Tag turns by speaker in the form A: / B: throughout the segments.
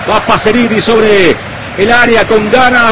A: Va Pacerini sobre el área con ganas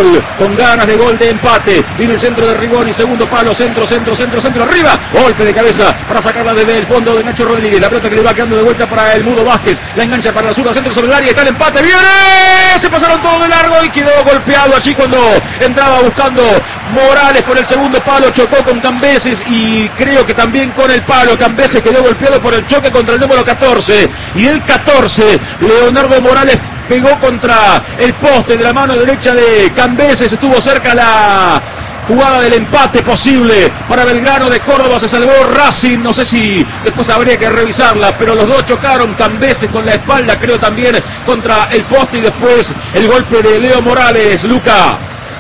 A: de gol de empate. Viene el centro de Rigoni, segundo palo, centro, arriba. Golpe de cabeza para sacarla desde el fondo de Nacho Rodríguez. La pelota que le va quedando de vuelta para el Mudo Vázquez. La engancha para la zurda, centro sobre el área, está el empate. ¡Viene! Se pasaron todo de largo y quedó golpeado allí cuando entraba buscando Morales por el segundo palo. Chocó con Cambeses y creo que también con el palo. Cambeses quedó golpeado por el choque contra el número 14. Y el 14, Leonardo Morales, pegó contra el poste de la mano derecha de Cambeses. Estuvo cerca la jugada del empate posible para Belgrano de Córdoba. Se salvó Racing, no sé si después habría que revisarla, pero los dos chocaron. Cambeses con la espalda, creo también contra el poste, y después el golpe de Leo Morales. Luca.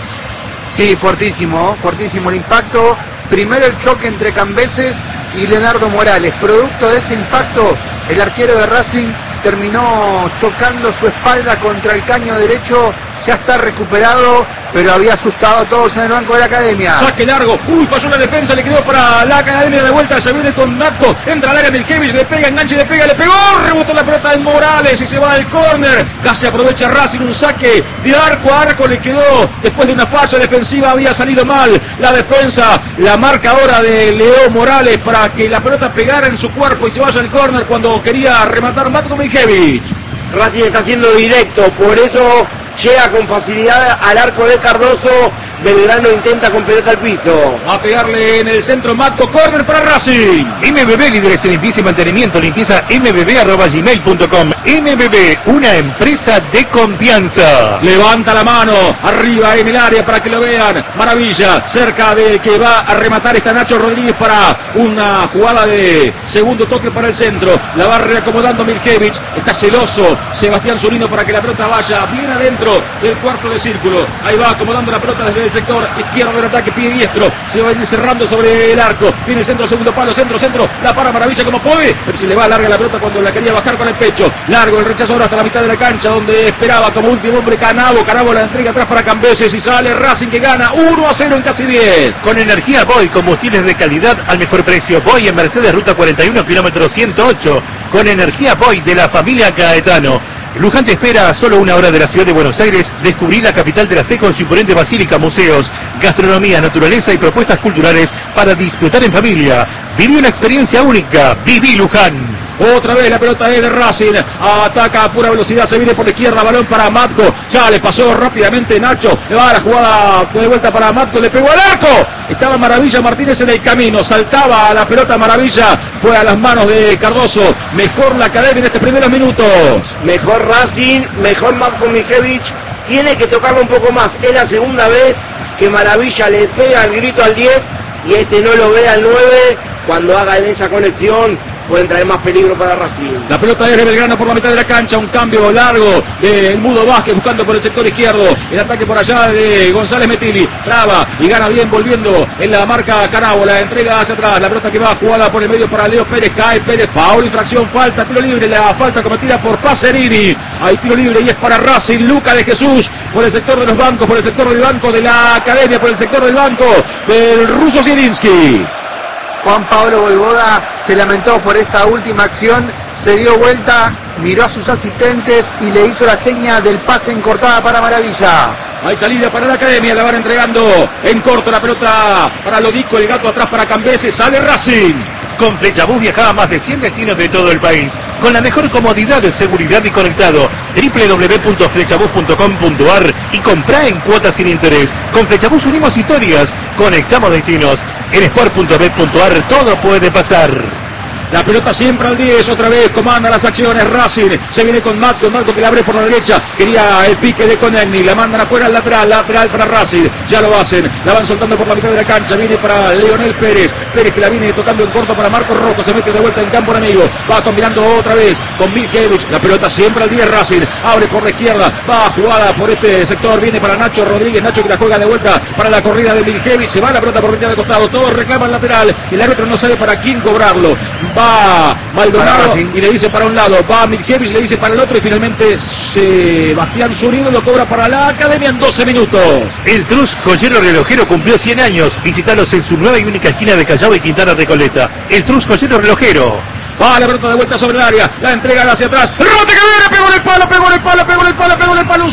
B: Sí, fuertísimo el impacto. Primero el choque entre Cambeses y Leonardo Morales. Producto de ese impacto, el arquero de Racing terminó chocando su espalda contra el caño derecho. Ya está recuperado, pero había asustado a todos en el banco de la Academia.
A: Saque largo, falló la defensa, le quedó para la Academia de vuelta. Se viene con Matko, entra al área Miljevic, le pega, enganche, le pegó, rebotó la pelota de Morales y se va al córner. Casi aprovecha Racing, un saque de arco a arco, le quedó después de una falla defensiva. Había salido mal la defensa, la marca ahora de Leo Morales para que la pelota pegara en su cuerpo y se vaya al córner cuando quería rematar Matko Miljevic.
C: Racing está haciendo directo, por eso llega con facilidad al arco de Cardoso. Belgrano intenta con pelota al piso.
A: Va a pegarle en el centro Matko, córner para Racing.
D: MBB, líderes en limpieza y mantenimiento, limpieza mbb@gmail.com. MBB, una empresa de confianza.
A: Levanta la mano arriba en el área para que lo vean. Maravilla, cerca de que va a rematar está Nacho Rodríguez para una jugada de segundo toque para el centro. La va reacomodando Miljevic. Está celoso Sebastián Zurino para que la pelota vaya bien adentro del cuarto de círculo. Ahí va acomodando la pelota desde el sector izquierdo del ataque, pie diestro. Se va a ir cerrando sobre el arco. Viene el centro, segundo palo, centro. La para Maravilla como puede, pero se le va larga la pelota cuando la quería bajar con el pecho. Largo el rechazo ahora hasta la mitad de la cancha, donde esperaba como último hombre Canavo. Canavo la entrega atrás para Cambeses y sale Racing, que gana 1-0 en casi 10.
D: Con energía Boy, combustibles de calidad al mejor precio. Boy en Mercedes, ruta 41, kilómetro 108. Con energía Boy de la familia Caetano. Luján te espera a solo una hora de la ciudad de Buenos Aires. Descubrí la capital de la fe con su imponente basílica, museos, gastronomía, naturaleza y propuestas culturales para disfrutar en familia. Viví una experiencia única. Viví Luján.
A: Otra vez la pelota es de Racing, ataca a pura velocidad, se viene por la izquierda, balón para Matko, ya le pasó rápidamente Nacho, le va a la jugada de vuelta para Matko, le pegó al arco, estaba Maravilla Martínez en el camino, saltaba a la pelota Maravilla, fue a las manos de Cardoso. Mejor la Academia en estos primeros minutos.
C: Mejor Racing, mejor Matko Miljevic, tiene que tocarlo un poco más, es la segunda vez que Maravilla le pega el grito al 10 y este no lo ve al 9, cuando haga esa conexión pueden traer más peligro para Racing.
A: La pelota es de Belgrano por la mitad de la cancha, un cambio largo del Mudo Vázquez buscando por el sector izquierdo, el ataque por allá de González Metilli, traba y gana bien volviendo en la marca Canavo, la entrega hacia atrás, la pelota que va jugada por el medio para Leo Pérez, cae Pérez, foul, infracción, falta, tiro libre, la falta cometida por Pacerini, hay tiro libre y es para Racing. Luca de Jesús por el sector de los bancos, por el sector del banco de la Academia, por el sector del banco del ruso Zielinski.
B: Juan Pablo Voivoda se lamentó por esta última acción, se dio vuelta, miró a sus asistentes y le hizo la seña del pase en cortada para Maravilla.
A: Hay salida para la Academia, la van entregando en corto la pelota para Lodico, el gato atrás para Cambeses, sale Racing.
D: Con Flechabús viaja a más de 100 destinos de todo el país, con la mejor comodidad, seguridad y conectado. www.flechabús.com.ar y comprá en cuotas sin interés. Con Flechabús unimos historias, conectamos destinos. En sport.bet.ar todo puede pasar.
A: La pelota siempre al 10, otra vez comanda las acciones Racing, se viene con Matko que la abre por la derecha, quería el pique de Conegni, la mandan afuera al lateral para Racing, ya lo hacen, la van soltando por la mitad de la cancha, viene para Leonel Pérez que la viene tocando en corto para Marcos Rocco, se mete de vuelta en campo enemigo, va combinando otra vez con Miljevic, la pelota siempre al 10 Racing, abre por la izquierda, va jugada por este sector, viene para Nacho Rodríguez, Nacho que la juega de vuelta para la corrida de Miljevic, se va la pelota por detrás de costado, todos reclaman lateral, el árbitro no sabe para quién cobrarlo, va Maldonado y le dice para un lado, va Miljevic, le dice para el otro y finalmente Sebastián Zurino lo cobra para la Academia en 12 minutos.
D: El Trus Joyero Relojero cumplió 100 años, visítalos en su nueva y única esquina de Callao y Quintana Recoleta. El Trus Joyero Relojero.
A: Va la pelota de vuelta sobre el área, la entrega hacia atrás, el rebote que viene, pegó en el palo,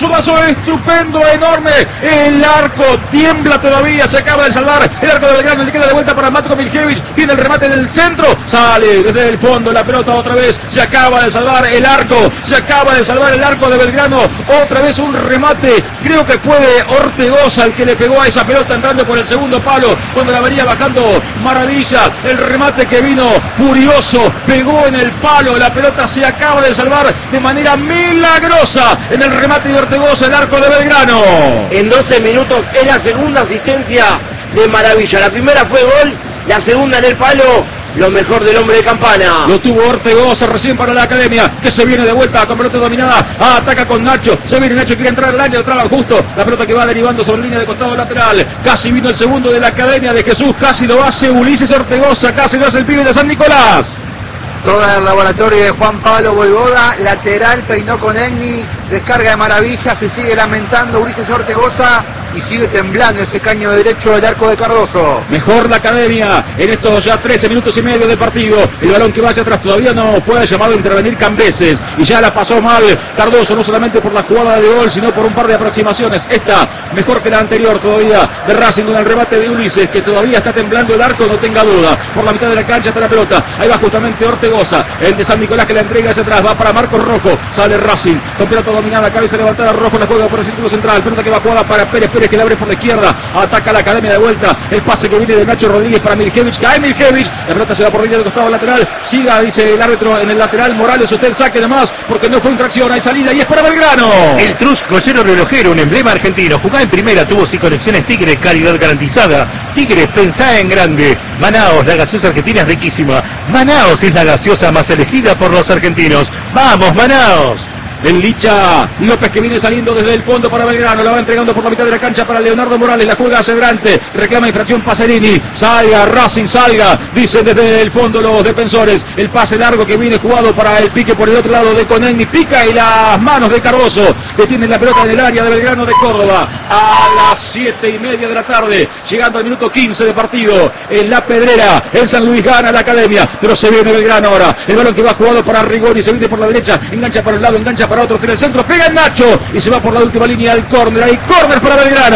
A: zurdazo estupendo, enorme. El arco tiembla todavía, se acaba de salvar el arco de Belgrano, le queda de vuelta para Matko Miljević, viene el remate del centro, sale desde el fondo la pelota otra vez, se acaba de salvar el arco, se acaba de salvar el arco de Belgrano, otra vez un remate, creo que fue de Ortegoza el que le pegó a esa pelota entrando por el segundo palo, cuando la venía bajando Maravilla, el remate que vino furioso, pegó en el palo, la pelota se acaba de salvar de manera milagrosa en el remate de Ortegoza, el arco de Belgrano.
C: En 12 minutos es la segunda asistencia de Maravilla, la primera fue gol, la segunda en el palo, lo mejor del hombre de Campana.
A: Lo tuvo Ortegoza recién para la Academia, que se viene de vuelta con pelota dominada, ataca con Nacho, se viene Nacho, quiere entrar al área, traba justo, la pelota que va derivando sobre línea de costado lateral, casi vino el segundo de la Academia de Jesús, casi lo hace Ulises Ortegoza, casi lo hace el pibe de San Nicolás.
B: Toda el laboratorio de Juan Pablo Voivoda, lateral, peinó con Egni, descarga de Maravilla, se sigue lamentando Ulises Ortegoza y sigue temblando ese caño derecho del arco de Cardoso.
A: Mejor la Academia en estos ya 13 minutos y medio de partido. El balón que va hacia atrás, todavía no fue llamado a intervenir Cambeses y ya la pasó mal Cardoso, no solamente por la jugada de gol, sino por un par de aproximaciones. Esta mejor que la anterior todavía de Racing con el remate de Ulises, que todavía está temblando el arco, no tenga duda. Por la mitad de la cancha está la pelota, ahí va justamente Ortegoza, el de San Nicolás que la entrega hacia atrás, va para Marcos Rojo, sale Racing, con pelota dominada, cabeza levantada, Rojo la juega por el círculo central, pelota que va jugada para Pérez que la abre por la izquierda, ataca la Academia de vuelta, el pase que viene de Nacho Rodríguez para Miljević, cae Miljević, la pelota se va por línea de costado lateral, siga, dice el árbitro en el lateral, Morales, usted saque nomás, porque no fue infracción, hay salida y es para Belgrano.
D: El Trus Collero Relojero, un emblema argentino, jugá en primera, tubos y conexiones Tigre, calidad garantizada. Tigre, pensá en grande. Manaos, la gaseosa argentina es riquísima. Manaos es la gaseosa más elegida por los argentinos. ¡Vamos, Manaos!
A: El Licha López que viene saliendo desde el fondo para Belgrano, la va entregando por la mitad de la cancha para Leonardo Morales, la juega hacia adelante, reclama infracción Pacerini, salga Racing, salga, dicen desde el fondo los defensores, el pase largo que viene jugado para el pique por el otro lado de Conegni, pica y las manos de Cardoso, que tiene la pelota en el área de Belgrano de Córdoba, a las 7:30 de la tarde, llegando al minuto 15 de partido, en La Pedrera, en San Luis gana la Academia, pero se viene Belgrano ahora, el balón que va jugado para Rigoni, se viene por la derecha, engancha para un lado, engancha para otro, tiene el centro, pega el Nacho y se va por la última línea al córner, hay córner para Belgrano.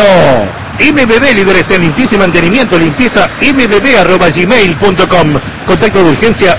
D: MBB, líderes en limpieza y mantenimiento, limpieza mbb@gmail.com. Contacto de urgencia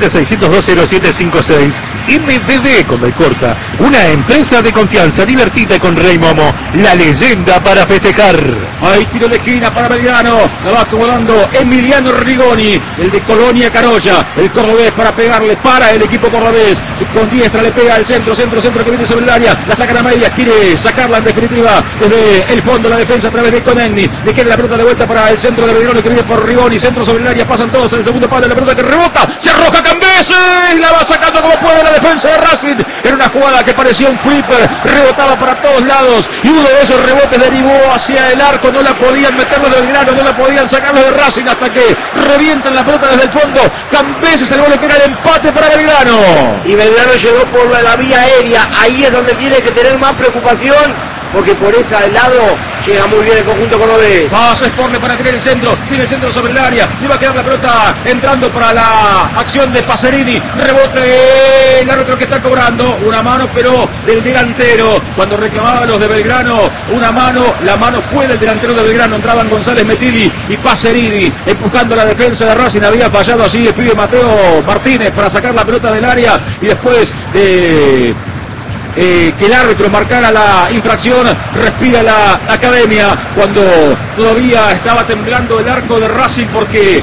D: 1176020756. MBB con el corta, una empresa de confianza, divertida con Rey Momo, la leyenda para festejar.
A: Hay tiro de esquina para Belgrano, la va acomodando Emiliano Rigoni, el de Colonia Carolla, el cordobés para pegarle para el equipo cordobés, con diestra le pega el centro que viene sobre el área, la sacan a media, quiere sacarla en definitiva desde el fondo la defensa a través de Conegni, le queda la pelota de vuelta para el centro de Belgrano que viene por Rigoni, centro sobre el área, pasan todos en el segundo palo, la pelota que rebota, se arroja Cambeses, la va sacando como puede la defensa de Racing, en una jugada que parecía un flipper, rebotaba para todos lados y uno de esos rebotes derivó hacia el arco, no la podían meterlo de Belgrano, no la podían sacarlo de Racing hasta que revientan la pelota desde el fondo, Cambeses el gol que era el empate para Belgrano.
C: Y Belgrano llegó por la vía aérea, ahí es donde tiene que tener más preocupación, porque por ese lado llega muy bien el conjunto cordobés.
A: Pasa Sporle para tener el centro, tiene el centro sobre el área, le va a quedar la pelota entrando para la acción de Pacerini, rebote, el árbitro que está cobrando, una mano pero del delantero, cuando reclamaban los de Belgrano, una mano, la mano fue del delantero de Belgrano, entraban González Metilli y Pacerini, empujando la defensa de Racing, había fallado así el pibe Mateo Martínez para sacar la pelota del área y después de que el árbitro marcara la infracción, respira la Academia cuando todavía estaba temblando el arco de Racing porque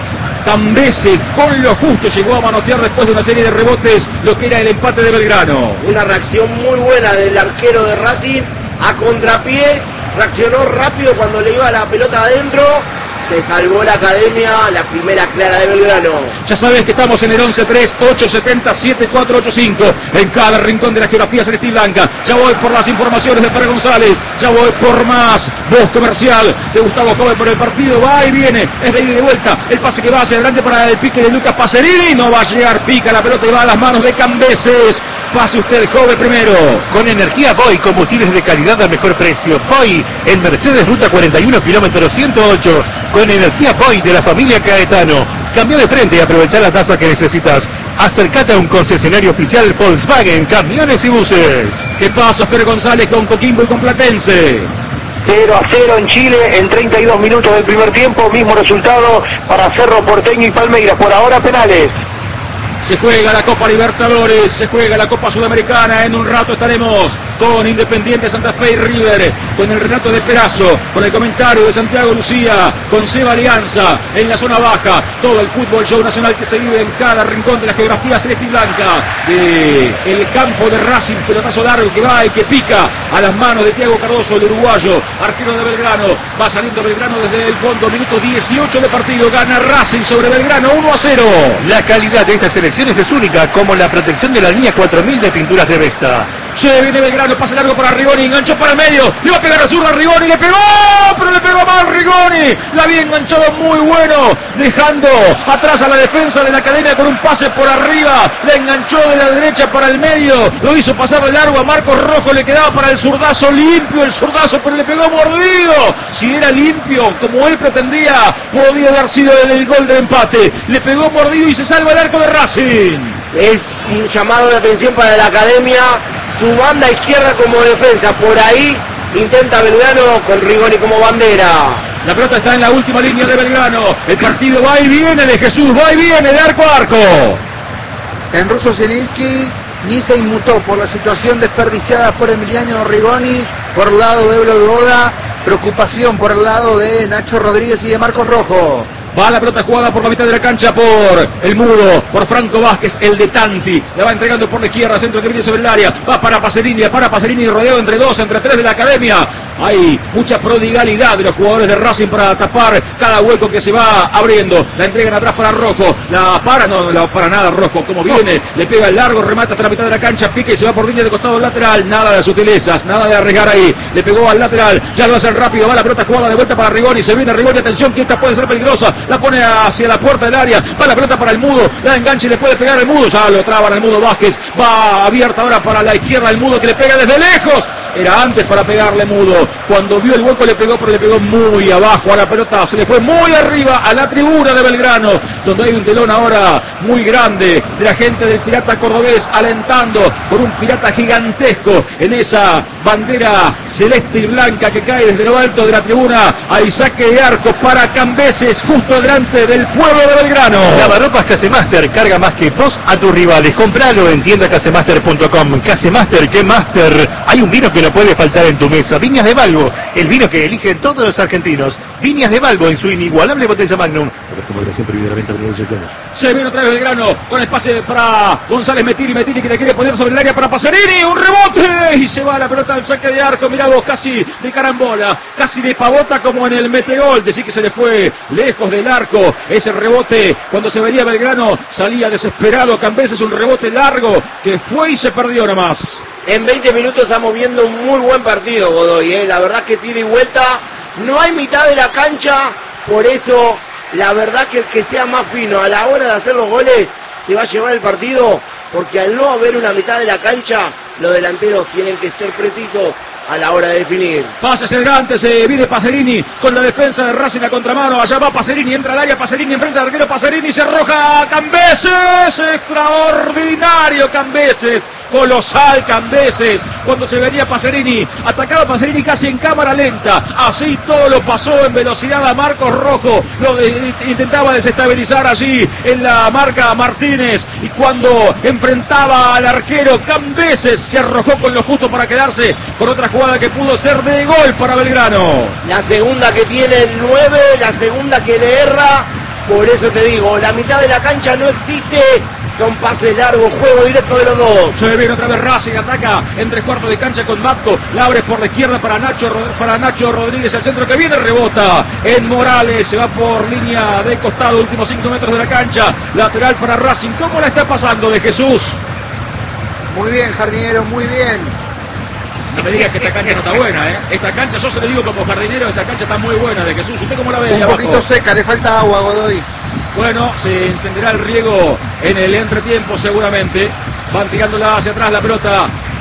A: Cambeses con lo justo llegó a manotear después de una serie de rebotes lo que era el empate de Belgrano.
C: Una reacción muy buena del arquero de Racing a contrapié, reaccionó rápido cuando le iba la pelota adentro. Se salvó la Academia, la primera clara de Belgrano.
A: Ya sabes que estamos en el 11-3-870-7485, en cada rincón de la geografía celeste y blanca. Ya voy por las informaciones de Pérez González, ya voy por más voz comercial de Gustavo Joven por el partido. Va y viene, es de ida y de vuelta. El pase que va hacia adelante para el pique de Lucas Pacerini. No va a llegar, pica la pelota y va a las manos de Cambeses. Pase usted, Joven, primero.
D: Con energía Boy, combustibles de calidad a mejor precio. Boy, en Mercedes Ruta 41, kilómetro 108. Con energía Boy de la familia Caetano. Cambia de frente y aprovecha la tasa que necesitas. Acércate a un concesionario oficial Volkswagen, camiones y buses.
A: ¿Qué pasa, Oscar González, con Coquimbo y con Platense?
E: 0-0 en Chile en 32 minutos del primer tiempo, mismo resultado para Cerro Porteño y Palmeiras, por ahora penales.
A: Se juega la Copa Libertadores, se juega la Copa Sudamericana. En un rato estaremos con Independiente Santa Fe y River, con el relato de Perazo, con el comentario de Santiago Lucía, con Seba Alianza en la zona baja. Todo el fútbol show nacional que se vive en cada rincón de la geografía celeste y blanca del campo de Racing. Pelotazo largo que va y que pica a las manos de Thiago Cardoso, el uruguayo, arquero de Belgrano. Va saliendo Belgrano desde el fondo, minuto 18 de partido. Gana Racing sobre Belgrano 1-0.
D: La calidad de estas selecciones es única, como la protección de la línea 4000 de pinturas de Vesta.
A: Se viene Belgrano, pase largo para Rigoni, enganchó para el medio, le va a pegar a zurda Rigoni, le pegó, pero le pegó mal Rigoni, la había enganchado muy bueno, dejando atrás a la defensa de la Academia con un pase por arriba, le enganchó de la derecha para el medio, lo hizo pasar de largo a Marcos Rojo, le quedaba para el zurdazo, limpio el zurdazo, pero le pegó mordido. Si era limpio, como él pretendía, podía haber sido el gol de empate, le pegó mordido y se salva el arco de Racing.
C: Es un llamado de atención para la Academia, su banda izquierda como defensa, por ahí intenta Belgrano con Rigoni como bandera.
A: La pelota está en la última línea de Belgrano, el partido va y viene de Jesús, va y viene de arco a arco.
B: En ruso Zielinski ni se inmutó por la situación desperdiciada por Emiliano Rigoni, por el lado de Bloboda, preocupación por el lado de Nacho Rodríguez y de Marcos Rojo.
A: Va la pelota jugada por la mitad de la cancha por el Mudo, por Franco Vázquez, el de Tanti. La va entregando por la izquierda, centro que viene sobre el área. Va para Pacerini rodeado entre dos, entre tres de la Academia. Hay mucha prodigalidad de los jugadores de Racing para tapar cada hueco que se va abriendo. La entregan atrás para Rojo. No la para nada Rojo. Como viene, le pega el largo, remata hasta la mitad de la cancha, pica y se va por línea de costado lateral. Nada de sutilezas, nada de arriesgar ahí. Le pegó al lateral, ya lo hacen rápido. Va la pelota jugada de vuelta para Rigoni. Se viene Rigoni, atención que esta puede ser peligrosa. La pone hacia la puerta del área. Va la pelota para el Mudo. La engancha y le puede pegar el Mudo. Ya lo traban el Mudo Vázquez. Va abierta ahora para la izquierda el Mudo que le pega desde lejos. Era antes para pegarle Mudo. Cuando vio el hueco le pegó, pero le pegó muy abajo a la pelota. Se le fue muy arriba a la tribuna de Belgrano, donde hay un telón ahora muy grande de la gente del Pirata Cordobés alentando por un Pirata gigantesco en esa bandera celeste y blanca que cae desde lo alto de la tribuna. Hay saque de arco para Cambeses justo delante del pueblo de Belgrano.
D: Lavarropas Casemaster, carga más que vos a tus rivales. Compralo en tiendacasemaster.com. Casemaster, ¿qué Master? Hay un vino que no puede faltar en tu mesa. Viñas de Balbo, el vino que eligen todos los argentinos. Viñas de Balbo en su inigualable botella Magnum.
A: Se viene otra vez Belgrano con el pase para González Mettini que le quiere poner sobre el área para Pacerini. Un rebote y se va la pelota al saque de arco. Mirá vos, casi de carambola, casi de pavota como en el metegol. Decir que se le fue lejos del arco ese rebote. Cuando se venía Belgrano salía desesperado Cambeses. Un rebote largo que fue y se perdió nomás.
C: En 20 minutos estamos viendo un muy buen partido, Godoy, La verdad que sí, de vuelta. No hay mitad de la cancha, por eso la verdad que el que sea más fino a la hora de hacer los goles se va a llevar el partido, porque al no haber una mitad de la cancha, los delanteros tienen que ser precisos a la hora de definir.
A: Pase hacia adelante, se viene Pacerini con la defensa de Racing a contramano. Allá va Pacerini, entra al área, Pacerini enfrenta al arquero, Pacerini se arroja a Cambeses. Extraordinario Cambeses, colosal Cambeses. Cuando se venía Pacerini, atacaba Pacerini casi en cámara lenta. Así todo lo pasó en velocidad a Marcos Rojo. Intentaba desestabilizar allí en la marca Martínez. Y cuando enfrentaba al arquero, Cambeses se arrojó con lo justo para quedarse con otra jugada que pudo ser de gol para Belgrano.
C: La segunda que tiene el 9, la segunda que le erra. Por eso te digo, la mitad de la cancha no existe. Son pases largos, juego directo de los dos.
A: Se viene otra vez Racing, ataca en 3/4 de cancha con Matco. La abre por la izquierda para Nacho Rodríguez. El centro que viene, rebota en Morales. Se va por línea de costado, últimos 5 metros de la cancha. Lateral para Racing. ¿Cómo la está pasando de Jesús?
B: Muy bien, Jardinero, muy bien.
A: No me digas que esta cancha no está buena, ¿eh? Esta cancha, yo se lo digo como jardinero, esta cancha está muy buena de Jesús. ¿Usted cómo la ve?
B: Un poquito seca, le falta agua, Godoy.
A: Bueno, se encenderá el riego en el entretiempo seguramente. Van tirándola hacia atrás la pelota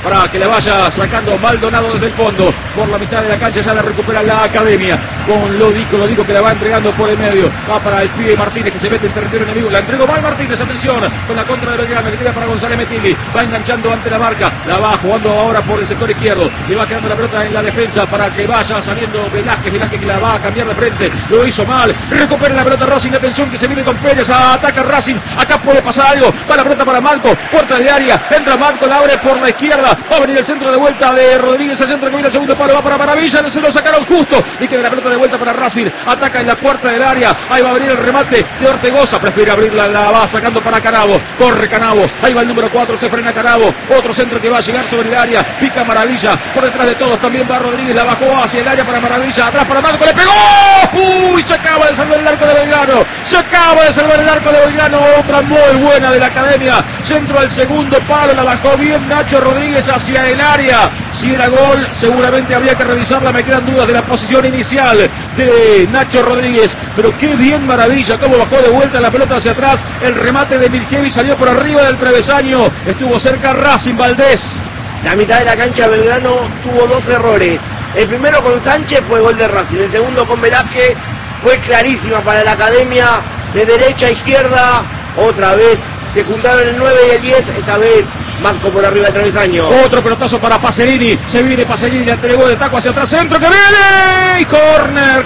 A: para que la vaya sacando Maldonado desde el fondo. Por la mitad de la cancha ya la recupera la Academia con Lodico que la va entregando por el medio. Va para el pibe Martínez que se mete en territorio enemigo. La entregó mal Martínez, atención, con la contra de Belgrano, que queda para González Metilli. Va enganchando ante la marca, la va jugando ahora por el sector izquierdo. Le va quedando la pelota en la defensa para que vaya saliendo Velázquez que la va a cambiar de frente. Lo hizo mal. Recupera la pelota Racing, atención que se viene con Pérez. Ataca Racing. Acá puede pasar algo. Va la pelota para Marco. Puerta de área. Entra Marco, la abre por la izquierda. Va a venir el centro de vuelta de Rodríguez. El centro que viene al segundo palo. Va para Maravilla. Se lo sacaron justo. Y queda la pelota de vuelta para Racing. Ataca en la puerta del área. Ahí va a venir el remate de Ortegoza. Prefiere abrirla. La va sacando para Canavo. Corre Canavo. Ahí va el número 4. Se frena Canavo. Otro centro que va a llegar sobre el área. Pica Maravilla. Por detrás de todos también va Rodríguez. La bajó hacia el área para Maravilla. Atrás para Marco. Le pegó. Uy, se acaba de salvar el arco de Belgrano. Se acaba de salvar el arco de Belgrano. Otra muy buena de la Academia. Centro al segundo palo. La bajó bien Nacho Rodríguez hacia el área. Si era gol, seguramente habría que revisarla. Me quedan dudas de la posición inicial de Nacho Rodríguez. Pero qué bien Maravilla. Cómo bajó de vuelta la pelota hacia atrás. El remate de Miljevic salió por arriba del travesaño. Estuvo cerca Racing Valdés.
C: La mitad de la cancha Belgrano tuvo 2 errores. El primero con Sánchez fue gol de Racing. El segundo con Velázquez fue clarísima para la Academia. De derecha a izquierda. Otra vez se juntaron el 9 y el 10. Esta vez Marco por arriba del travesaño.
A: Otro pelotazo para Pacerini. Se viene Pacerini, le entregó de taco hacia atrás. Centro que viene. Y corner.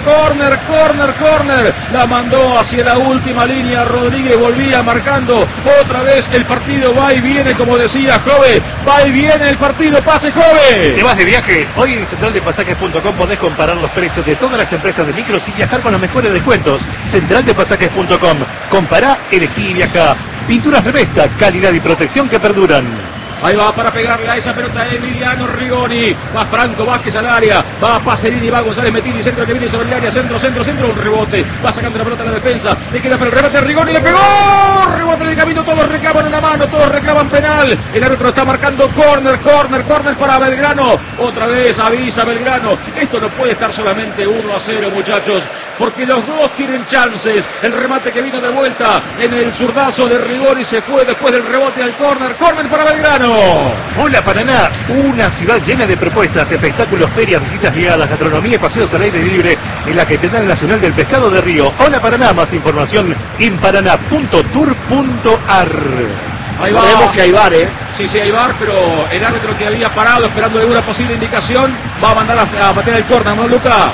A: La mandó hacia la última línea. Rodríguez volvía marcando. Otra vez el partido va y viene, como decía Jove. Va y viene el partido. Pase, Jove.
D: ¿Te vas de viaje? Hoy en centraldepasajes.com podés comparar los precios de todas las empresas de micros y viajar con los mejores descuentos. Centraldepasajes.com. Compará, elegí y viajá. Pinturas Revesta, calidad y protección que perduran.
A: Ahí va para pegarle a esa pelota Emiliano Rigoni. Va Franco Vázquez al área. Va Pacerini, va González Metilli. Centro que viene sobre el área. Centro. Un rebote. Va sacando la pelota a la defensa. Le queda para el remate a Rigoni. Le pegó. Rebote en el camino. Todos reclaman una mano. Todos reclaman penal. El árbitro está marcando corner para Belgrano. Otra vez avisa Belgrano. Esto no puede estar solamente 1-0, muchachos. Porque los dos tienen chances. El remate que vino de vuelta en el zurdazo de Rigoni se fue después del rebote al corner. Corner para Belgrano.
D: Hola Paraná, una ciudad llena de propuestas, espectáculos, ferias, visitas guiadas, gastronomía y paseos al aire libre en la Capital Nacional del Pescado de Río. Hola Paraná, más información en paraná.tour.ar.
A: Ahí va.
C: Sabemos que hay bar,
A: Sí, hay bar, pero el árbitro que había parado esperando alguna posible indicación va a mandar a patear el córner, ¿no, Luca?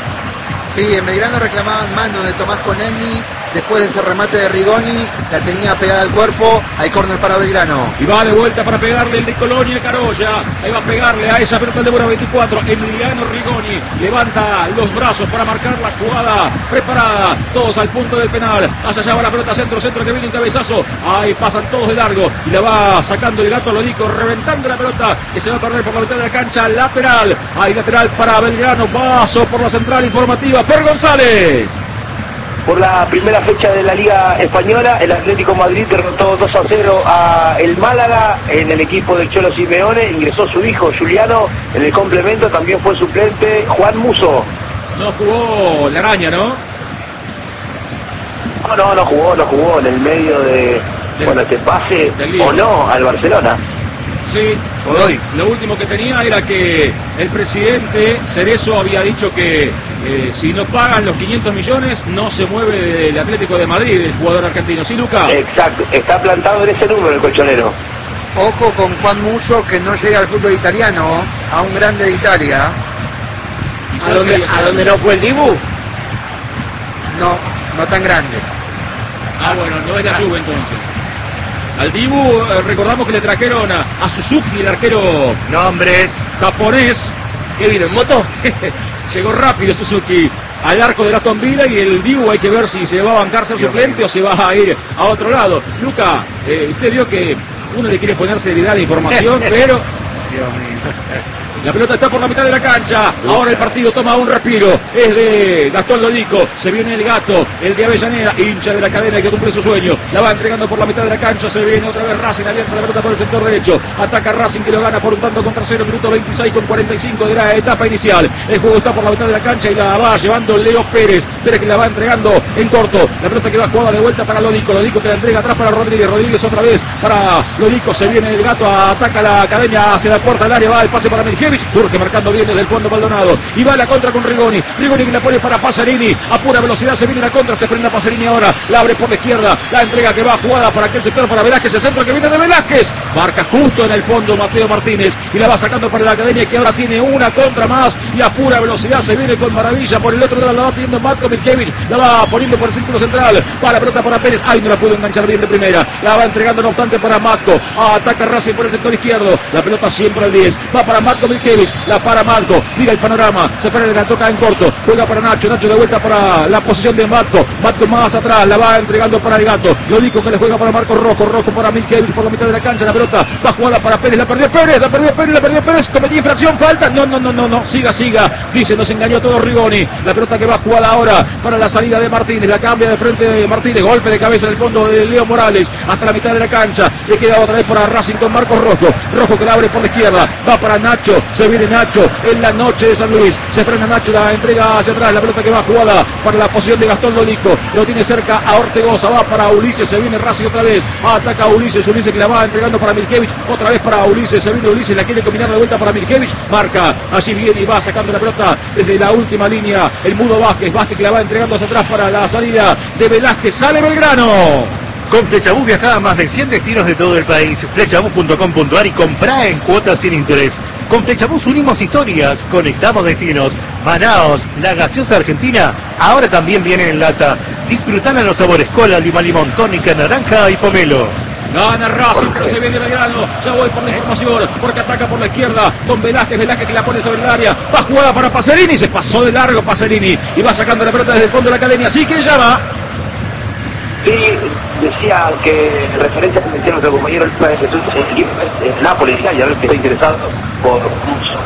B: Sí, en Belgrano reclamaban mano de Tomás Conenni. Después de ese remate de Rigoni, la tenía pegada al cuerpo. Hay córner para Belgrano.
A: Y va de vuelta para pegarle el de Colonia Carolla. Ahí va a pegarle a esa pelota de número 24. Emiliano Rigoni levanta los brazos para marcar la jugada preparada. Todos al punto del penal. Hacia allá va la pelota centro que viene un cabezazo. Ahí pasan todos de largo. Y la va sacando el gato Lodico, reventando la pelota que se va a perder por la mitad de la cancha. Lateral. Hay lateral para Belgrano. Paso por la central informativa. Fer González.
E: Por la primera fecha de la Liga Española, el Atlético Madrid derrotó 2-0 a el Málaga en el equipo del Cholo Simeone. Ingresó su hijo Juliano en el complemento, también fue suplente Juan Musso.
A: No jugó la araña, ¿no?
E: No jugó en el medio de este pase o no al Barcelona.
A: Sí, lo último que tenía era que el presidente Cerezo había dicho que si no pagan los 500 millones no se mueve del Atlético de Madrid el jugador argentino. ¿Sí, Luca?
E: Exacto, está plantado en ese número el colchonero.
B: Ojo con Juan Musso, que no llega al fútbol italiano, a un grande de Italia.
C: ¿A dónde no fue el Dibu?
B: No tan grande.
A: Bueno, no es la Juve entonces. Al Dibu recordamos que le trajeron a Suzuki, el arquero
D: nombres
A: japonés.
C: ¿Qué vino en moto?
A: Llegó rápido Suzuki al arco de Aston Villa y el Dibu hay que ver si se va a bancar ser suplente o se va a ir a otro lado. Luca, usted vio que uno le quiere poner seriedad de información, pero
B: Dios mío.
A: la pelota está por la mitad de la cancha. Ahora el partido toma un respiro. Es de Gastón Lodico. Se viene el gato, el de Avellaneda, hincha de la Academia que cumple su sueño. La va entregando por la mitad de la cancha. Se viene otra vez Racing, abierta la pelota por el sector derecho. Ataca Racing que lo gana por un tanto contra 0. Minuto 26 con 45 de la etapa inicial. El juego está por la mitad de la cancha y la va llevando Leo Pérez. Pérez que la va entregando en corto. La pelota que va jugada de vuelta para Lodico. Lodico que la entrega atrás para Rodríguez. Rodríguez otra vez para Lodico. Se viene el gato, ataca la Academia hacia la la puerta del área, va el pase para Miljevic, surge marcando bien desde el fondo Maldonado, y va a la contra con Rigoni que la pone para Pacerini, a pura velocidad se viene la contra, se frena Pacerini ahora, la abre por la izquierda, la entrega que va jugada para aquel sector para Velázquez, el centro que viene de Velázquez, marca justo en el fondo Mateo Martínez, y la va sacando para la Academia, que ahora tiene una contra más, y a pura velocidad se viene con maravilla, por el otro lado la va pidiendo Matko Miljevic, la va poniendo por el círculo central, va la pelota para Pérez, ay, no la pudo enganchar bien de primera, la va entregando no obstante para Matko, ataca Racing por el sector izquierdo, la pelota siempre al 10, va para Matko Miljevic, la para Matko, mira el panorama, se frena, la toca en corto, juega para Nacho de vuelta para la posición de Matko más atrás, la va entregando para el Gato, lo único que le juega para Marcos Rojo para Miljevic por la mitad de la cancha, la pelota va jugada para Pérez, la perdió Pérez, cometió infracción, falta, no, siga, dice, nos engañó todo Rigoni, la pelota que va jugada ahora para la salida de Martínez, la cambia de frente de Martínez, golpe de cabeza en el fondo de Leo Morales, hasta la mitad de la cancha, le queda otra vez para Racing con Marcos Rojo que la abre por la izquierda, va para Nacho, se viene Nacho en la noche de San Luis, se frena Nacho, la entrega hacia atrás, la pelota que va jugada para la posición de Gastón Lolico, lo tiene cerca a Ortegoza, va para Ulises, se viene Racing otra vez, ataca a Ulises que la va entregando para Miljevic, otra vez para Ulises, se viene Ulises, la quiere combinar de vuelta para Miljevic, marca, allí viene y va sacando la pelota desde la última línea, el Mudo Vázquez que la va entregando hacia atrás para la salida de Velázquez, sale Belgrano.
D: Con Flechabús viajá a más de 100 destinos de todo el país. Flechabús.com.ar y comprá en cuotas sin interés. Con Flechabús unimos historias, conectamos destinos. Manaos, la gaseosa argentina, ahora también viene en lata. Disfrután a los sabores cola, limón, tónica, naranja y pomelo.
A: Gana Racing, pero se viene Belgrano. Ya voy por la información, porque ataca por la izquierda con Velázquez que la pone sobre el área. Va jugada para Pacerini, se pasó de largo Pacerini y va sacando la pelota desde el fondo de la Academia. Así que llama.
E: Sí, decía que en referencia a lo que decía nuestro compañero de Jesús, el equipo es Nápoles y a ver que está interesado por Musso.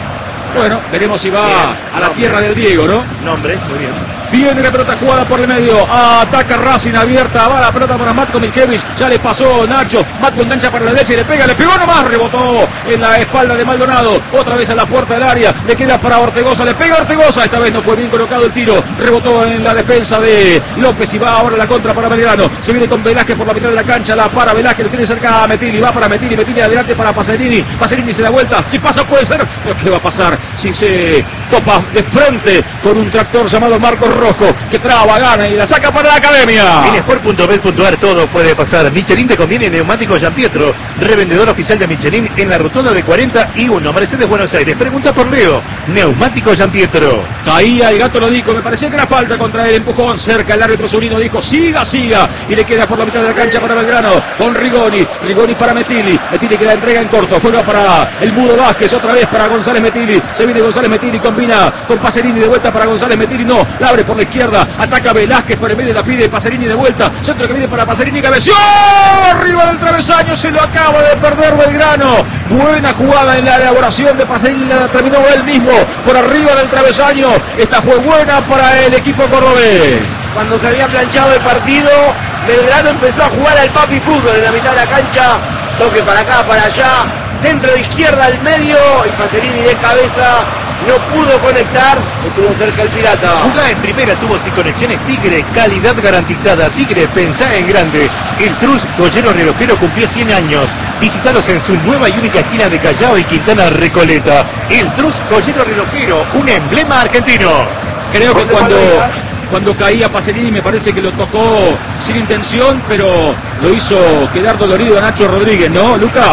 A: Bueno, veremos si va a la tierra del Diego, ¿no?
D: Nombre, muy bien.
A: Viene la pelota jugada por el medio, ataca Racing abierta, va la pelota para Matko Miljevic, ya le pasó Nacho, Matko engancha para la derecha y le pegó nomás, rebotó en la espalda de Maldonado, otra vez a la puerta del área, le queda para Ortegoza, le pega Ortegoza, esta vez no fue bien colocado el tiro, rebotó en la defensa de López y va ahora la contra para Belgrano, se viene con Velázquez por la mitad de la cancha, la para Velázquez, lo tiene cerca a Metilli, va para Metilli adelante para Pacerini se da vuelta, si pasa puede ser, pero ¿qué va a pasar si se topa de frente con un tractor llamado Marcos Rojo, que traba, gana y la saca para la Academia?
D: En sport.bet.ar todo puede pasar. Michelin te conviene neumático Gianpietro, revendedor oficial de Michelin en la rotonda de 41, Mercedes Buenos Aires. Pregunta por Leo, neumático Gianpietro.
A: Caía el Gato Lodico, me parecía que era falta contra el empujón cerca, el árbitro Zurino dijo siga, y le queda por la mitad de la cancha para Belgrano, con Rigoni para Metilli que la entrega en corto, juega para el Mudo Vázquez, otra vez para González Metilli, se viene González Metilli, combina con Pacerini de vuelta para González Metilli, no, la abre por la izquierda, ataca Velázquez por el medio, la pide Pacerini de vuelta, centro que viene para Pacerini, cabeció, arriba del travesaño, se lo acaba de perder Belgrano, buena jugada en la elaboración de Pacerini, la terminó él mismo, por arriba del travesaño, esta fue buena para el equipo cordobés.
C: Cuando se había planchado el partido, Belgrano empezó a jugar al papi fútbol en la mitad de la cancha, toque para acá, para allá, centro de izquierda al medio y Pacerini de cabeza no pudo conectar, estuvo cerca el Pirata.
D: Jugá en primera, tuvo sin conexiones Tigre, calidad garantizada. Tigre, pensá en grande. El Trus Joyero Relojero cumplió 100 años. Visítalos en su nueva y única esquina de Callao y Quintana Recoleta. El Trus Joyero Relojero, un emblema argentino.
A: Creo que cuando caía Pacerini me parece que lo tocó sin intención, pero lo hizo quedar dolorido a Nacho Rodríguez, ¿no, Luca?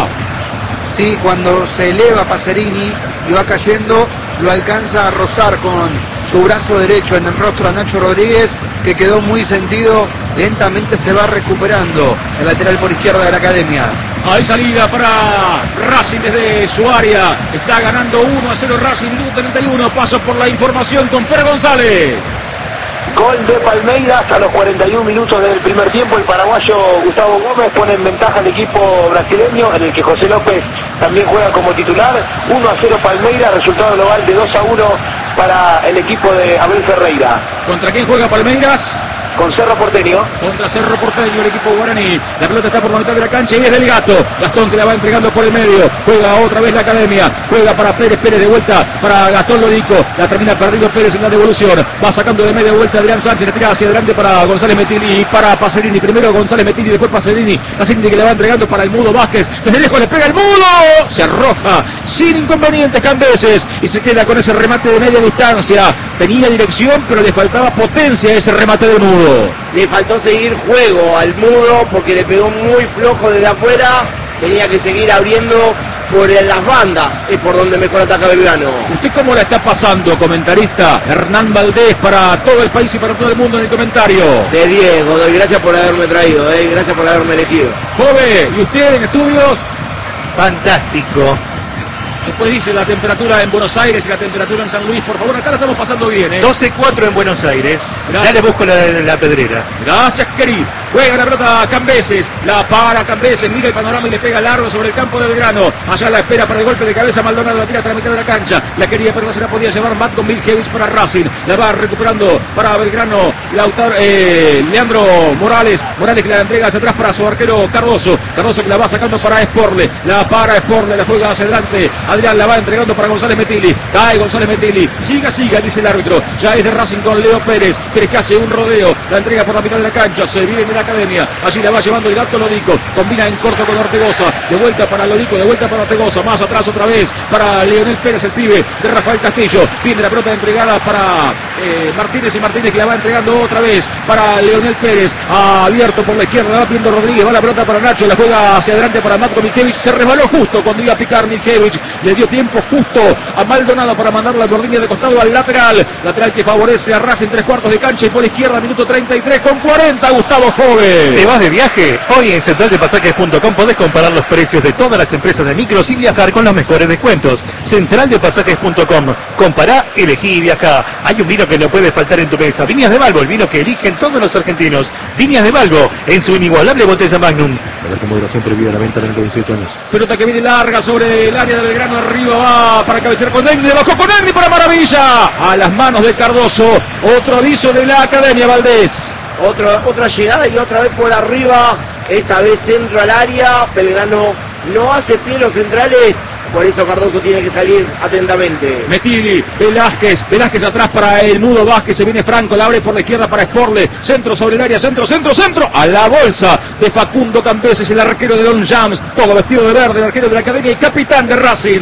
B: Sí, cuando se eleva Pacerini y va cayendo, lo alcanza a rozar con su brazo derecho en el rostro a Nacho Rodríguez, que quedó muy sentido, lentamente se va recuperando el lateral por izquierda de la Academia.
A: Hay salida para Racing desde su área, está ganando 1-0 Racing, minuto 31, paso por la información con Fer González.
E: Gol de Palmeiras a los 41 minutos del primer tiempo. El paraguayo Gustavo Gómez pone en ventaja al equipo brasileño, en el que José López también juega como titular. 1-0 Palmeiras, resultado global de 2-1 para el equipo de Abel Ferreira.
A: ¿Contra quién juega Palmeiras?
E: con Cerro Porteño.
A: Contra Cerro Porteño, el equipo guaraní. La pelota está por la mitad de la cancha y es del Gato. Gastón que la va entregando por el medio. Juega otra vez la Academia. Juega para Pérez. Pérez de vuelta para Gastón Lodico. La termina perdiendo Pérez en la devolución. Va sacando de media vuelta Adrián Sánchez. La tira hacia adelante para González Metilli y para Pacerini. Primero González Metilli, después Pacerini. Pacerini que le va entregando para el Mudo Vázquez. Desde lejos le pega el Mudo. Se arroja sin inconvenientes Cambeses y se queda con ese remate de media distancia. Tenía dirección, pero le faltaba potencia a ese remate del Mudo.
C: Le faltó seguir juego al Mudo porque le pegó muy flojo desde afuera. Tenía que seguir abriendo por las bandas, es por donde mejor ataca Belgrano.
A: ¿Usted cómo la está pasando, comentarista? Hernán Valdés para todo el país y para todo el mundo en el comentario.
C: De Diego, doy gracias por haberme traído, gracias por haberme elegido.
A: Joven, ¿y usted en estudios?
D: Fantástico.
A: Después dice la temperatura en Buenos Aires y la temperatura en San Luis. Por favor, acá la estamos pasando bien,
D: 12-4 en Buenos Aires.
A: Gracias.
D: Ya le busco la pedrera.
A: Gracias, querido. Juega la pelota a Cambeses. La para Cambeses. Mira el panorama y le pega largo sobre el campo de Belgrano. Allá la espera para el golpe de cabeza. Maldonado la tira hasta la mitad de la cancha. La quería, pero no se la podía llevar. Matko Miljevic para Racing. La va recuperando para Belgrano. Leandro Morales. Morales que la entrega hacia atrás para su arquero Cardoso. Cardoso que la va sacando para Sporle. La para Sporle. La juega hacia adelante. Adrián la va entregando para González Metilli. Cae González Metilli. Siga, dice el árbitro. Ya es de Racing con Leo Pérez. Pérez que hace un rodeo. La entrega por la mitad de la cancha. Se viene de la Academia. Allí la va llevando el Gato Lodico. Combina en corto con Ortegoza. De vuelta para Lodico. De vuelta para Ortegoza. Más atrás otra vez para Leonel Pérez, el pibe de Rafael Castillo. Viene la pelota entregada para Martínez y Martínez que la va entregando otra vez para Leonel Pérez. Abierto por la izquierda. La va pidiendo Rodríguez. Va la pelota para Nacho. La juega hacia adelante para Matko Miljevic. Se resbaló justo cuando iba a picar Miljevic. Le dio tiempo justo a Maldonado para mandarla por línea de costado al lateral que favorece a Racing, 3/4 de cancha y por izquierda, minuto 33 con 40, Gustavo Joven.
D: ¿Te vas de viaje? Hoy en centraldepasajes.com podés comparar los precios de todas las empresas de micros y viajar con los mejores descuentos. Centraldepasajes.com. Compará, elegí y viajá. Hay un vino que no puede faltar en tu mesa. Viñas de Balbo, el vino que eligen todos los argentinos. Viñas de Balbo, en su inigualable botella Magnum. Con moderación prohibida la venta menor de 18 años.
A: Pelota que viene larga sobre el área de Belgrano, arriba va para cabecear con Negri, bajó con Negri para Maravilla, a las manos de Cardoso. Otro aviso de la Academia, Valdés.
C: Otra llegada y otra vez por arriba, esta vez centro al área. Belgrano no hace pie los centrales. Por eso Cardoso tiene que salir atentamente.
A: Metilli, Velázquez atrás para el Mudo Vázquez, se viene Franco, la abre por la izquierda para Sporle, centro sobre el área, centro, a la bolsa de Facundo Cambeses, el arquero de Don Jams, todo vestido de verde, el arquero de la Academia y capitán de Racing.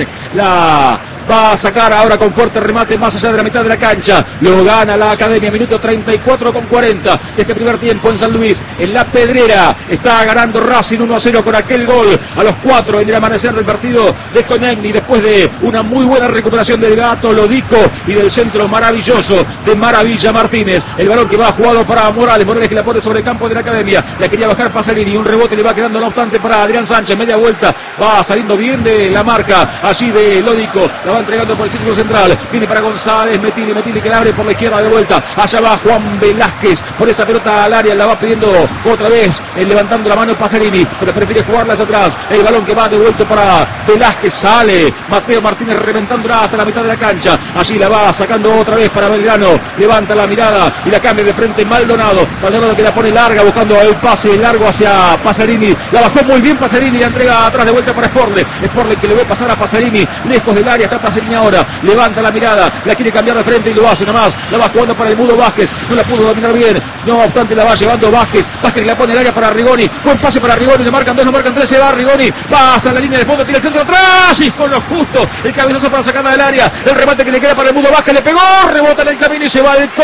A: La va a sacar ahora con fuerte remate más allá de la mitad de la cancha, lo gana la Academia, minuto 34 con 40 de este primer tiempo en San Luis, en La Pedrera, está ganando Racing 1-0 con aquel gol a los 4 en el amanecer del partido de Conegni, después de una muy buena recuperación del Gato Lodico y del centro maravilloso de Maravilla Martínez, el balón que va jugado para Morales que la pone sobre el campo de la Academia, la quería bajar Pasarini, un rebote le va quedando no obstante para Adrián Sánchez, media vuelta, va saliendo bien de la marca allí de Lodico, la va entregando por el círculo central, viene para González, Metilli que la abre por la izquierda de vuelta, allá va Juan Velázquez, por esa pelota al área, la va pidiendo otra vez, levantando la mano Pasarini, pero prefiere jugarla hacia atrás, el balón que va de vuelta para Velázquez, sale Mateo Martínez reventándola hasta la mitad de la cancha, allí la va sacando otra vez para Belgrano, levanta la mirada y la cambia de frente Maldonado que la pone larga, buscando el pase largo hacia Pasarini, la bajó muy bien Pasarini, la entrega atrás de vuelta para Sporle que le ve pasar a Pasarini, lejos del área, está Pasarini ahora, levanta la mirada, la quiere cambiar de frente y lo hace nomás, la va jugando para el Mudo Vázquez, no la pudo dominar bien, no obstante la va llevando Vázquez la pone el área para Rigoni, buen pase para Rigoni, le marcan 2, no marcan 3, se va Rigoni, va hasta la línea de fondo, tira el centro atrás y con lo justo, el cabezazo para sacarla del área, el remate que le queda para el Mudo Vázquez, le pegó, rebota en el camino y se va el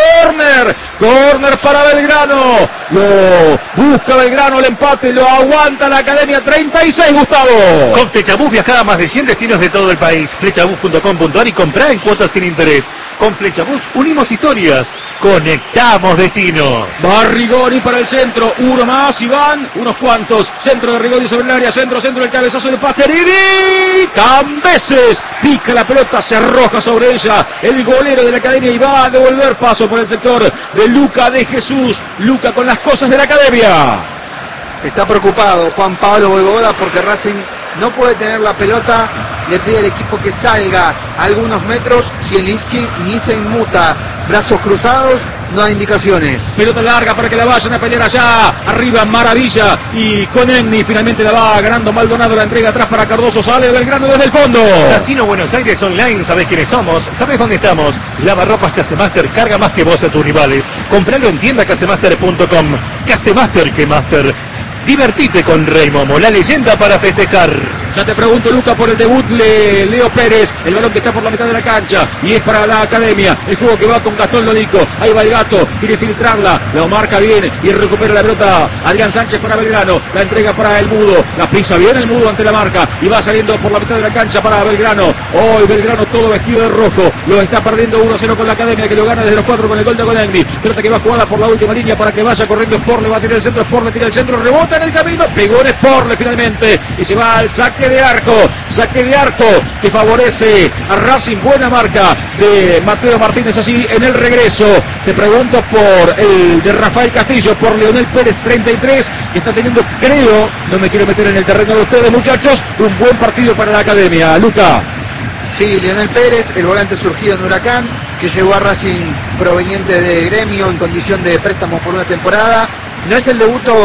A: córner para Belgrano, lo busca Belgrano, el empate, lo aguanta la Academia, 36 Gustavo.
D: Con Flechabús viajá a más de 100 destinos de todo el país, flechabús.com.ar y comprá en cuotas sin interés. Con Flechabús unimos historias, conectamos destinos.
A: Va Rigoni para el centro, uno más y van unos cuantos, centro de Rigoni sobre el área, centro, el cabezazo de Paserini, Cambeses, pica la pelota, se arroja sobre ella, el golero de la Academia y va a devolver paso por el sector de Luca de Jesús, Luca con las cosas de la Academia.
B: Está preocupado Juan Pablo Voivoda porque Racing no puede tener la pelota, le pide al equipo que salga algunos metros, Zielinski ni se inmuta, brazos cruzados no hay indicaciones.
A: Pelota larga para que la vayan a pelear allá. Arriba Maravilla y Conegni finalmente la va ganando Maldonado. La entrega atrás para Cardoso. Sale Belgrano desde el fondo.
D: Casino Buenos Aires Online, sabés quiénes somos, sabés dónde estamos. Lavarropas Casemaster, carga más que vos a tus rivales. Compralo en tiendacasemaster.com. Casemaster que Master. Divertite con Rey Momo, la leyenda para festejar.
A: Ya te pregunto, Luca, por el debut de Leo Pérez. El balón que está por la mitad de la cancha y es para la Academia. El juego que va con Gastón Lodico. Ahí va el Gato, quiere filtrarla. La marca bien y recupera la pelota Adrián Sánchez para Belgrano. La entrega para el Mudo. La pisa bien el Mudo ante la marca y va saliendo por la mitad de la cancha para Belgrano. Hoy Belgrano todo vestido de rojo. Lo está perdiendo 1-0 con la Academia, que lo gana desde los 4 con el gol de Conegni. Pelota que va jugada por la última línea para que vaya corriendo Sporle. Va a tirar el centro, Sporle tira el centro, rebota en el camino. Pegó en Sporle finalmente y se va al saque de arco que favorece a Racing. Buena marca de Mateo Martínez allí en el regreso. Te pregunto por el de Rafael Castillo, por Leonel Pérez 33, que está teniendo, creo, no me quiero meter en el terreno de ustedes, muchachos, un buen partido para la Academia. Luca.
B: Sí, Leonel Pérez, el volante surgido en Huracán, que llegó a Racing proveniente de Gremio en condición de préstamo por una temporada. No es el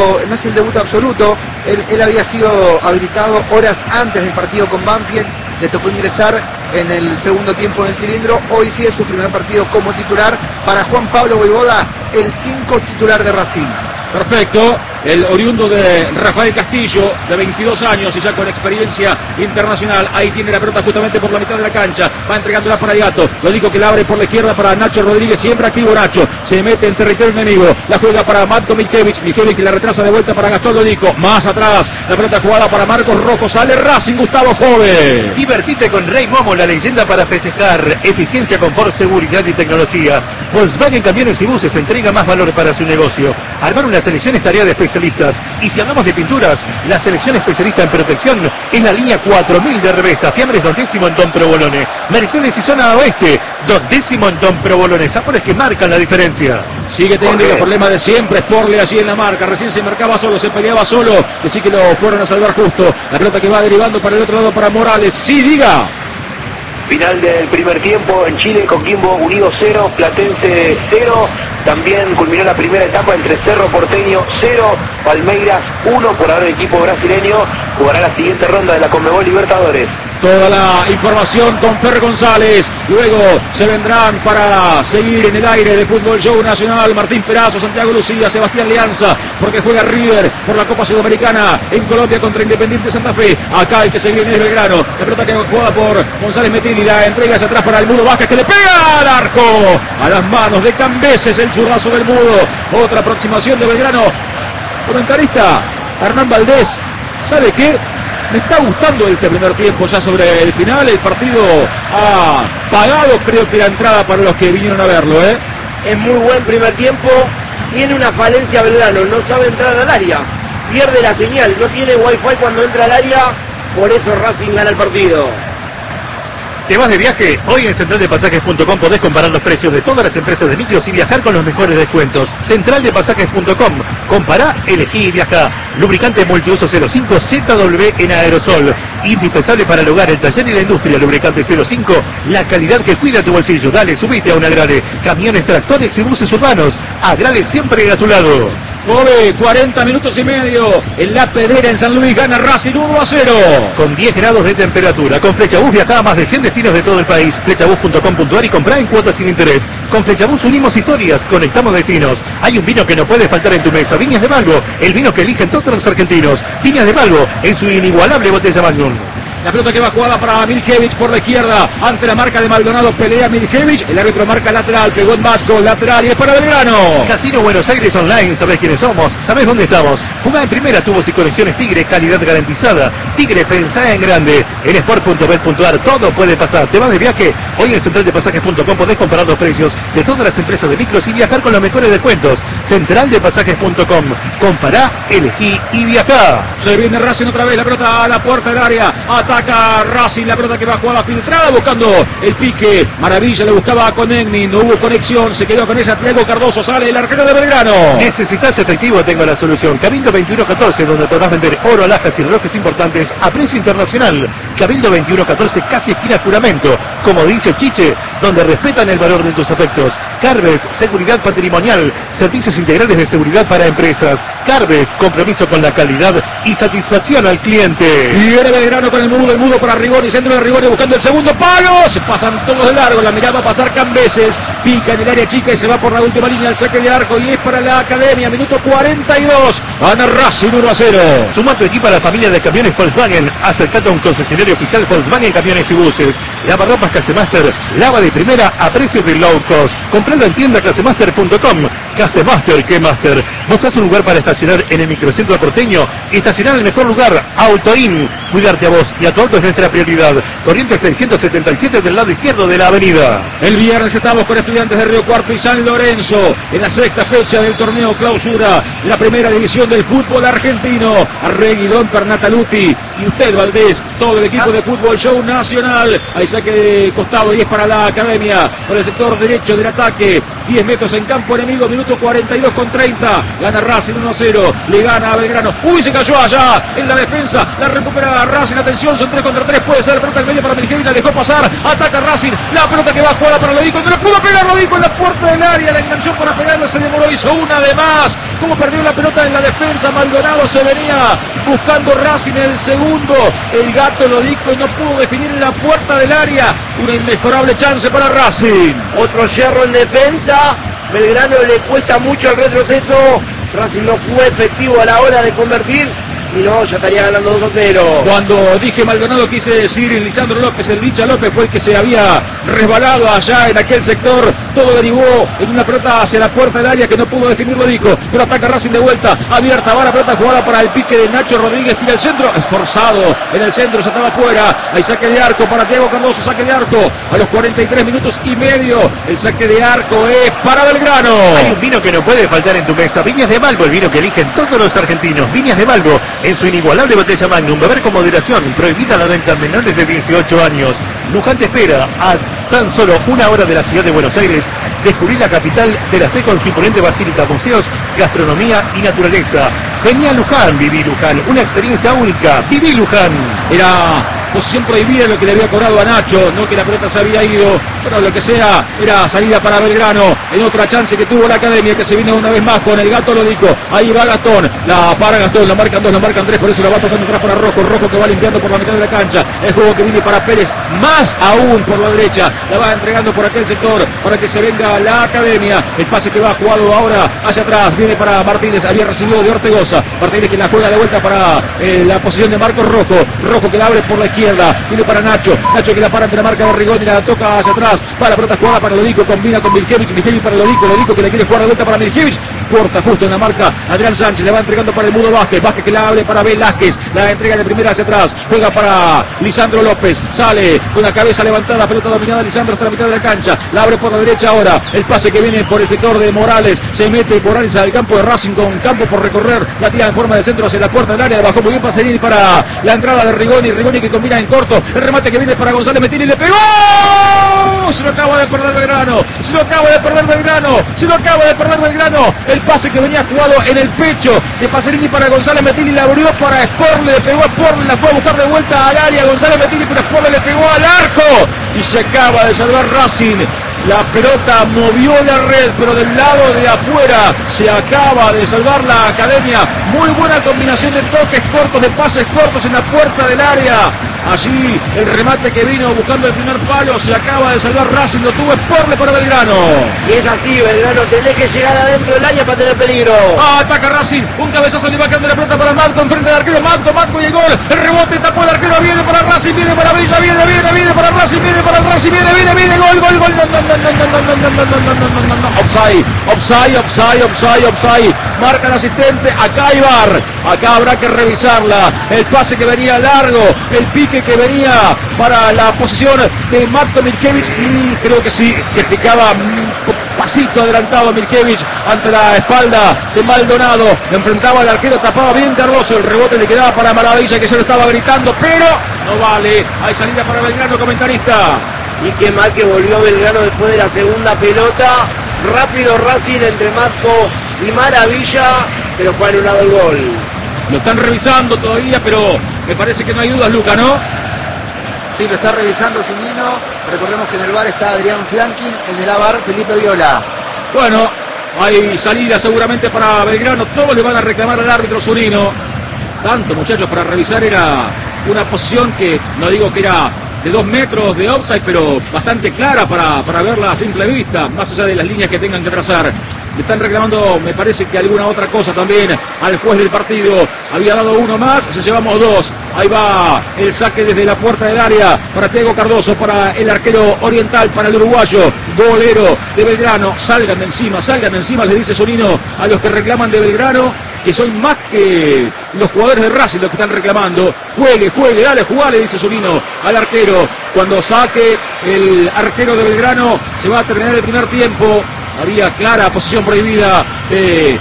B: debut absoluto. Él había sido habilitado horas antes del partido con Banfield. Le tocó ingresar en el segundo tiempo del cilindro. Hoy sí es su primer partido como titular para Juan Pablo Voivoda, el 5 titular de Racing.
A: Perfecto, el oriundo de Rafael Castillo, de 22 años y ya con experiencia internacional. Ahí tiene la pelota justamente por la mitad de la cancha, va entregándola para el Gato. Lo digo que la abre por la izquierda para Nacho Rodríguez, siempre activo Nacho, se mete en territorio enemigo, la juega para Matko Miljevich que la retrasa de vuelta para Gastón Lodico, más atrás, la pelota jugada para Marcos Rojo, sale Racing, Gustavo Jove.
D: Divertite con Rey Momo, la leyenda para festejar. Eficiencia, confort, seguridad y tecnología. Volkswagen Camiones y Buses entrega más valor para su negocio. Armar una selección es tarea de especialistas. Y si hablamos de pinturas, la selección especialista en protección es la línea 4000 de Revesta. Fiambres Don Décimo en Don Provolone. Mercedes y Zona Oeste, Don Décimo en Don Provolone. Sabores que marcan la diferencia.
A: Sigue teniendo los problemas de siempre Sporle allí en la marca. Recién se marcaba solo, se peleaba solo. Así que lo fueron a salvar justo. La pelota que va derivando para el otro lado para Morales. Sí, diga.
E: Final del primer tiempo en Chile, Coquimbo Unido 0, Platense 0. También culminó la primera etapa entre Cerro Porteño 0, Palmeiras 1. Por ahora el equipo brasileño jugará la siguiente ronda de la Conmebol Libertadores.
A: Toda la información con Fer González. Luego se vendrán para seguir en el aire de Fútbol Show Nacional Martín Perazo, Santiago Lucía, Sebastián Leanza, porque juega River por la Copa Sudamericana en Colombia contra Independiente Santa Fe. Acá el que se viene es Belgrano. La pelota que juega por González Metil y la entrega hacia atrás para el Mudo Vázquez, que le pega al arco. A las manos de Cambeses, el zurdazo del Mudo. Otra aproximación de Belgrano. Comentarista Hernán Valdés, ¿sabe qué? Me está gustando este primer tiempo ya sobre el final. El partido ha pagado, creo que la entrada para los que vinieron a verlo, ¿eh?
C: Es muy buen primer tiempo. Tiene una falencia Belgrano, no sabe entrar al área. Pierde la señal, no tiene wifi cuando entra al área. Por eso Racing gana el partido.
D: ¿Te vas de viaje? Hoy en centraldepasajes.com podés comparar los precios de todas las empresas de micros y viajar con los mejores descuentos. Centraldepasajes.com. Compará, elegí y viajá. Lubricante multiuso 05 ZW en aerosol. Indispensable para el hogar, el taller y la industria. Lubricante 05. La calidad que cuida tu bolsillo. Dale, subite a un Agrale. Camiones, tractores y buses urbanos. Agrale siempre a tu lado.
A: 40 minutos y medio en La Pedrera en San Luis, gana Racing 1-0.
D: Con 10 grados de temperatura. Con Flechabús viajá a más de 100 destinos de todo el país. Flechabús.com.ar y comprá en cuotas sin interés. Con Flechabús unimos historias, conectamos destinos. Hay un vino que no puede faltar en tu mesa. Viñas de Balbo, el vino que eligen todos los argentinos. Viñas de Balbo en su inigualable botella Magnum.
A: La pelota que va jugada para Miljevich por la izquierda, ante la marca de Maldonado, pelea Miljevich, el árbitro marca lateral, pegó en Matko, lateral y es para Belgrano.
D: Casino Buenos Aires Online, sabés quiénes somos, sabés dónde estamos. Jugá en primera, tubos y conexiones Tigre, calidad garantizada. Tigre, pensá en grande. En sport.bet.ar todo puede pasar. ¿Te vas de viaje? Hoy en centraldepasajes.com podés comparar los precios de todas las empresas de micros y viajar con los mejores descuentos. Centraldepasajes.com. Compará, elegí y viajá.
A: Se viene Racing otra vez, la pelota a la puerta del área, ataca Ataca Racing, la pelota que va jugada filtrada, buscando el pique. Maravilla le buscaba a Conegni, no hubo conexión, se quedó con ella Thiago Cardoso, sale el arquero de Belgrano.
D: Necesitas efectivo, tengo la solución. Cabildo 2114, donde podrás vender oro, alhajas y relojes importantes a precio internacional. Cabildo 2114, casi esquina Juramento. Como dice Chiche, donde respetan el valor de tus afectos. Carves, seguridad patrimonial, servicios integrales de seguridad para empresas. Carves, compromiso con la calidad y satisfacción al cliente.
A: Viene Belgrano con el mudo para Rigoni, centro de Rigoni buscando el segundo palo. Se pasan todos de largo, la mirada va a pasar Cambeses. Pica en el área chica y se va por la última línea al saque de arco y es para la Academia. Minuto 42. Gana Racing 1-0.
D: Suma tu equipo a la familia de camiones Volkswagen. Acércate a un concesionario oficial Volkswagen Camiones y Buses. Lavarropas Casemaster, lava de primera a precios de low cost. Compralo en tienda casemaster.com. Casemaster, ¿qué master? ¿Buscas un lugar para estacionar en el microcentro porteño? Estacionar en el mejor lugar, Autoin. Cuidarte a vos y a tu auto es nuestra prioridad. Corriente 677 del lado izquierdo de la avenida.
A: El viernes estamos con Estudiantes de Río Cuarto y San Lorenzo en la sexta fecha del torneo clausura de la primera división del fútbol argentino. Arregui, Don Pernataluti y usted, Valdés, todo el equipo de Fútbol Show Nacional. Ahí saque de costado y es para la Academia por el sector derecho del ataque. 10 metros en campo enemigo, minuto 42 con 30. Gana Racing 1-0, le gana a Belgrano. Uy, se cayó allá en la defensa, la recupera Racing. Atención, son 3 contra 3, puede ser pelota al medio para Miljevic, la dejó pasar. Ataca Racing, la pelota que va jugada para Lodico, no le pudo pegar Lodico en la puerta del área, la enganchó para pegarle, se demoró, hizo una de más. Como perdió la pelota en la defensa, Maldonado se venía buscando Racing el segundo. El gato Lodico no pudo definir en la puerta del área. Una inmejorable chance para Racing.
C: Otro yerro en defensa. Belgrano le cuesta mucho el retroceso. Racing no fue efectivo a la hora de convertir. Si no, ya estaría ganando 2-0.
A: Cuando dije Maldonado quise decir Lisandro López. El Licha López fue el que se había resbalado allá en aquel sector. Todo derivó en una pelota hacia la puerta del área que no pudo definir Lodico. Pero ataca Racing de vuelta. Abierta, va la pelota jugada para el pique de Nacho Rodríguez. Tira el centro. Esforzado en el centro. Se estaba afuera. Hay saque de arco para Thiago Cardoso. Saque de arco a los 43 minutos y medio. El saque de arco es para Belgrano.
D: Hay un vino que no puede faltar en tu mesa. Viñas de Malvo, el vino que eligen todos los argentinos. Viñas de Malvo, en su inigualable botella Magnum. Beber con moderación. Prohibida la venta a menores de 18 años. Luján te espera a tan solo una hora de la ciudad de Buenos Aires. Descubrir la capital de la fe con su imponente basílica, museos, gastronomía y naturaleza. Vení a Luján, viví Luján. Una experiencia única. Viví Luján.
A: Era posición prohibida lo que le había cobrado a Nacho, no que la pelota se había ido, pero lo que sea, era salida para Belgrano, en otra chance que tuvo la Academia, que se viene una vez más con el gato Lodico. Ahí va Gastón, la para Gastón, la marcan 2, la marcan 3, por eso la va tocando atrás para Rojo que va limpiando por la mitad de la cancha. El juego que viene para Pérez, más aún por la derecha, la va entregando por aquel sector para que se venga la Academia. El pase que va jugado ahora hacia atrás, viene para Martínez, había recibido de Ortegoza. Martínez que la juega de vuelta para la posición de Marcos Rojo que la abre por la izquierda, viene para Nacho que la para ante la marca de Rigoni, la toca hacia atrás, va la pelota jugada para Lodico, combina con Miljevic para Lodico que le quiere jugar de vuelta para Miljevic, corta justo en la marca Adrián Sánchez, le va entregando para el mudo Vázquez que la abre para Velázquez, la entrega de primera hacia atrás, juega para Lisandro López, sale con la cabeza levantada, pelota dominada Lisandro hasta la mitad de la cancha, la abre por la derecha ahora, el pase que viene por el sector de Morales, se mete Morales al campo de Racing con campo por recorrer, la tira en forma de centro hacia la puerta del área, bajó muy bien Paserini para la entrada de Rigoni que combina en corto, el remate que viene para González Mettini, le pegó, se lo acaba de perder Belgrano, el pase que venía jugado en el pecho de Paserini para González Mettini, la abrió para Sporle, le pegó a Sporle, la fue a buscar de vuelta al área González Mettini, pero Sporle le pegó al arco y se acaba de salvar Racing. La pelota movió la red, pero del lado de afuera se acaba de salvar la Academia. Muy buena combinación de toques cortos, de pases cortos en la puerta del área. Allí el remate que vino buscando el primer palo, se acaba de salvar Racing, lo tuvo Sporle para Belgrano.
C: Y es así, Belgrano, tenés que llegar adentro del área para tener peligro.
A: Ataca Racing, un cabezazo le va quedando la pelota para Matco, enfrente del arquero, Matco y el gol. El rebote tapó el arquero, viene para Racing, viene para Villa, viene para Racing, viene, gol. Offside. Marca el asistente, acá hay VAR. Acá habrá que revisarla. El pase que venía largo, el pique saque que venía para la posición de Matko Miljevic, y creo que sí, que picaba un pasito adelantado Miljevic ante la espalda de Maldonado, enfrentaba al arquero, tapaba bien Cardoso, el rebote le quedaba para Maravilla, que se lo estaba gritando, pero no vale, hay salida para Belgrano, comentarista.
C: Y qué mal que volvió Belgrano después de la segunda pelota. Rápido Racing entre Matko y Maravilla, pero fue anulado el gol.
A: Lo están revisando todavía, pero me parece que no hay dudas, Luca, ¿no?
B: Sí, lo está revisando Zunino. Recordemos que en el VAR está Adrián Flankin, en el AVAR Felipe Viola.
A: Bueno, hay salida seguramente para Belgrano, todos le van a reclamar al árbitro Zunino. Tanto, muchachos, para revisar, era una posición que, no digo que era de 2 metros de offside, pero bastante clara para verla a simple vista, más allá de las líneas que tengan que trazar. Le están reclamando, me parece que alguna otra cosa también al juez del partido. Había dado uno más, ya llevamos 2. Ahí va el saque desde la puerta del área para Tego Cardoso, para el arquero oriental, para el uruguayo, golero de Belgrano. Salgan de encima, le dice Zunino a los que reclaman de Belgrano, que son más que los jugadores de Racing los que están reclamando. Juegue, dale, jugale, dice Zunino al arquero. Cuando saque el arquero de Belgrano, se va a terminar el primer tiempo. Había clara posición prohibida de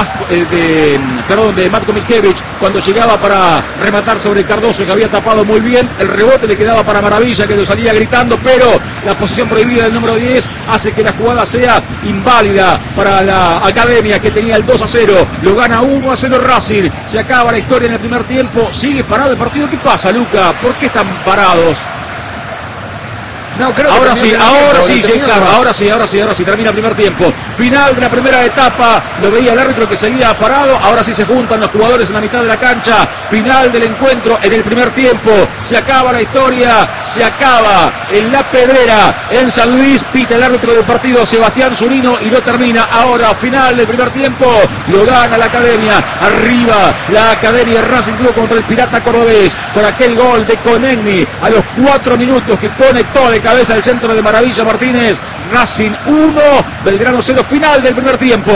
A: Matko Miljevic cuando llegaba para rematar sobre Cardoso, que había tapado muy bien. El rebote le quedaba para Maravilla, que lo salía gritando, pero la posición prohibida del número 10 hace que la jugada sea inválida para la Academia, que tenía el 2-0. Lo gana 1-0 Racing. Se acaba la historia en el primer tiempo. Sigue parado el partido. ¿Qué pasa, Luca? ¿Por qué están parados?
B: No, creo que
A: ahora sí, termina el primer tiempo. Final de la primera etapa, lo veía el árbitro que seguía parado. Ahora sí se juntan los jugadores en la mitad de la cancha. Final del encuentro en el primer tiempo. Se acaba la historia, se acaba en La Pedrera, en San Luis. Pita el árbitro del partido, Sebastián Zunino, y lo termina ahora. Final del primer tiempo, lo gana la Academia. Arriba la Academia Racing Club contra el Pirata Cordobés, con aquel gol de Conegni a los 4 minutos que conectó de cabeza el centro de Maravilla Martínez. Racing 1, Belgrano 0, final del primer tiempo.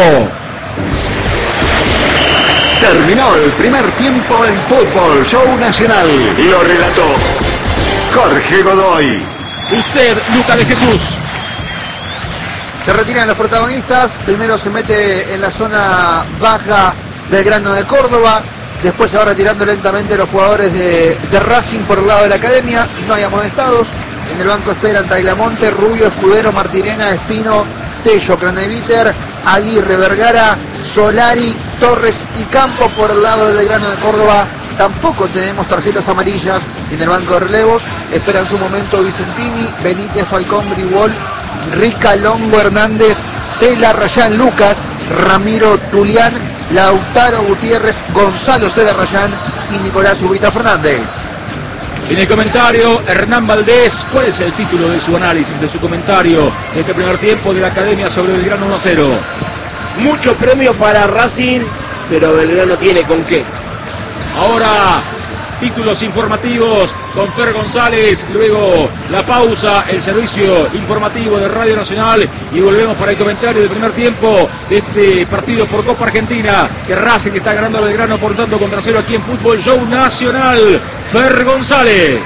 F: Terminó el primer tiempo en Fútbol Show Nacional. Lo relató Jorge Godoy.
A: Usted, Luca de Jesús.
B: Se retiran los protagonistas. Primero se mete en la zona baja Belgrano de Córdoba. Después se va retirando lentamente los jugadores de Racing por el lado de la Academia. No hay amonestados. En el banco esperan Tagliamonte, Rubio, Escudero, Martirena, Espino, Tello, Craneviter, Aguirre, Vergara, Solari, Torres y Campo. Por el lado del Belgrano de Córdoba tampoco tenemos tarjetas amarillas. En el banco de relevos esperan su momento Vicentini, Benítez, Falcón, Bribol, Rica, Longo, Hernández, Cela, Rayán, Lucas, Ramiro, Tulián, Lautaro, Gutiérrez, Gonzalo, Cela, Rayán y Nicolás Ubita Fernández.
A: En el comentario, Hernán Valdés. ¿Cuál es el título de su análisis, de su comentario de este primer tiempo de la Academia sobre Belgrano 1-0?
C: Mucho premio para Racing, pero Belgrano tiene con qué.
A: Ahora, títulos informativos con Fer González, luego la pausa, el servicio informativo de Radio Nacional, y volvemos para el comentario del primer tiempo de este partido por Copa Argentina, que Racing está ganando a Belgrano por tanto contra 0 aquí en Fútbol Show Nacional. Fer González.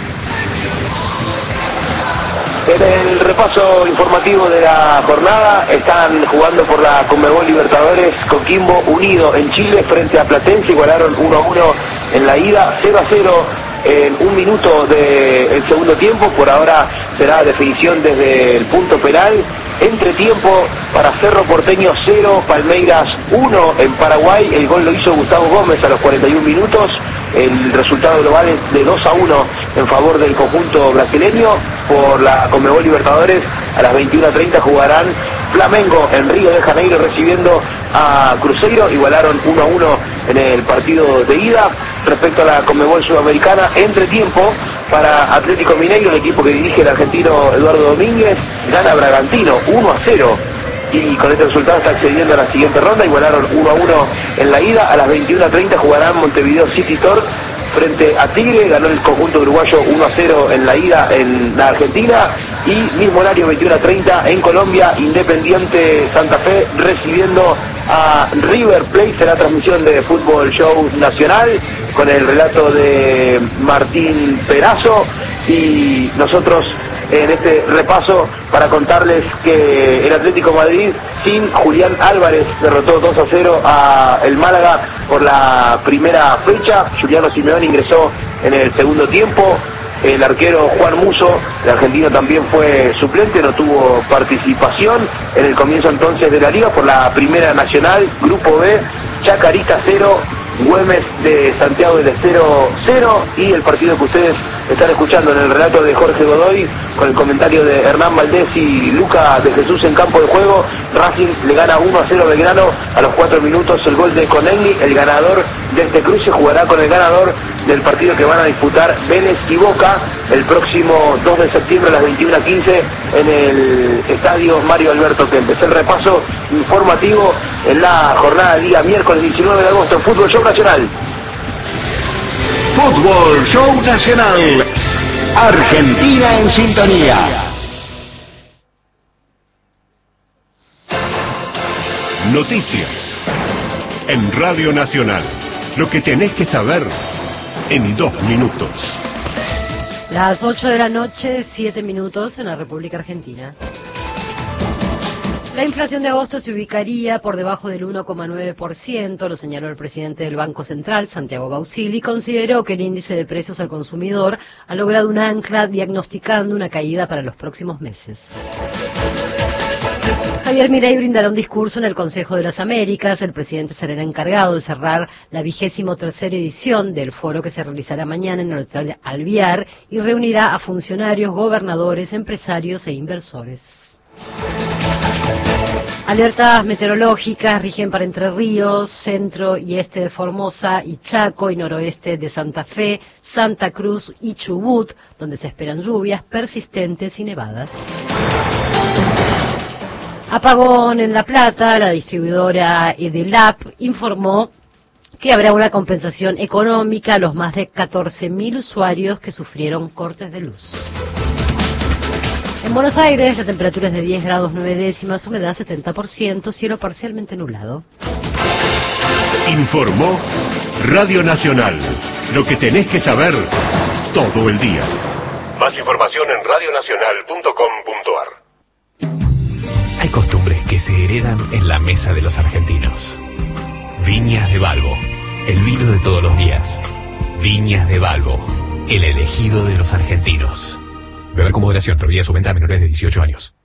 E: En el repaso informativo de la jornada, están jugando por la Conmebol Libertadores. Coquimbo Unido en Chile frente a Platense, igualaron 1-1 en la ida, 0-0 en 1 minuto del segundo tiempo. Por ahora será definición desde el punto penal. Entretiempo para Cerro Porteño 0, Palmeiras 1 en Paraguay. El gol lo hizo Gustavo Gómez a los 41 minutos. El resultado global es de 2-1 en favor del conjunto brasileño. Por la Conmebol Libertadores a las 21:30 jugarán Flamengo en Río de Janeiro recibiendo a Cruzeiro. Igualaron 1-1 en el partido de ida. Respecto a la Conmebol Sudamericana, entretiempo para Atlético Mineiro, el equipo que dirige el argentino Eduardo Domínguez, gana Bragantino 1-0. Y con este resultado está accediendo a la siguiente ronda. Igualaron 1-1 en la ida. A las 21:30 jugarán Montevideo City Torque frente a Tigre. Ganó el conjunto uruguayo 1-0 en la ida en la Argentina. Y mismo horario 21:30 en Colombia, Independiente Santa Fe recibiendo a River Plate. Será transmisión de Fútbol Show Nacional con el relato de Martín Perazo, y nosotros en este repaso para contarles que el Atlético Madrid sin Julián Álvarez derrotó 2-0 a el Málaga por la primera fecha. Giuliano Simeone ingresó en el segundo tiempo. El arquero Juan Musso, el argentino, también fue suplente, no tuvo participación en el comienzo entonces de la liga por la Primera Nacional. Grupo B, Chacarita 0, Güemes de Santiago del Estero 0, y el partido que ustedes están escuchando en el relato de Jorge Godoy, con el comentario de Hernán Valdés y Luca de Jesús en campo de juego. Racing le gana 1-0 a Belgrano a los 4 minutos, el gol de Conelli. El ganador de este cruce jugará con el ganador del partido que van a disputar Vélez y Boca el próximo 2 de septiembre a las 21:15 en el estadio Mario Alberto Kempes. El repaso informativo en la jornada del día miércoles 19 de agosto en Fútbol Show Nacional.
F: Fútbol Show Nacional. Argentina en sintonía.
G: Noticias en Radio Nacional. Lo que tenés que saber en 2 minutos.
H: Las 8 de la noche, 7 minutos en la República Argentina. La inflación de agosto se ubicaría por debajo del 1,9%, lo señaló el presidente del Banco Central, Santiago Bausili, y consideró que el índice de precios al consumidor ha logrado un ancla diagnosticando una caída para los próximos meses. Javier Milei brindará un discurso en el Consejo de las Américas. El presidente será el encargado de cerrar la 23ª edición del foro que se realizará mañana en el Hotel Alvear y reunirá a funcionarios, gobernadores, empresarios e inversores. Alertas meteorológicas rigen para Entre Ríos, centro y este de Formosa y Chaco y noroeste de Santa Fe, Santa Cruz y Chubut, donde se esperan lluvias persistentes y nevadas. Apagón en La Plata. La distribuidora Edelap informó que habrá una compensación económica a los más de 14.000 usuarios que sufrieron cortes de luz. En Buenos Aires, la temperatura es de 10 grados 9 décimas, humedad 70%, cielo parcialmente nublado.
G: Informó Radio Nacional. Lo que tenés que saber todo el día. Más información en radionacional.com.ar.
I: Hay costumbres que se heredan en la mesa de los argentinos. Viñas de Balbo, el vino de todos los días. Viñas de Balbo, el elegido de los argentinos. Beber con moderación, prohibida su venta a menores de 18 años.